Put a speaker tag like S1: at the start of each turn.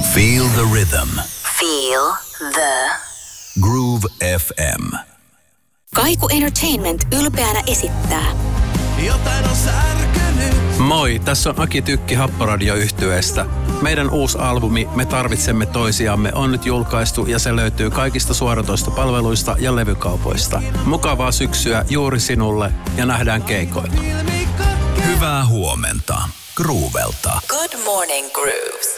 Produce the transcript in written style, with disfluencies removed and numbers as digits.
S1: Feel the rhythm.
S2: Feel the
S1: Groove FM.
S3: Kaiku Entertainment ylpeänä esittää.
S4: Jotain on särkynyt.
S5: Moi, tässä on Aki Tykki Happoradio-yhtyeestä. Meidän uusi albumi Me tarvitsemme toisiamme on nyt julkaistu ja se löytyy kaikista suoratoistopalveluista ja levykaupoista. Mukavaa syksyä juuri sinulle ja nähdään keikoilla.
S1: Hyvää huomenta Groovelta.
S2: Good Morning Grooves.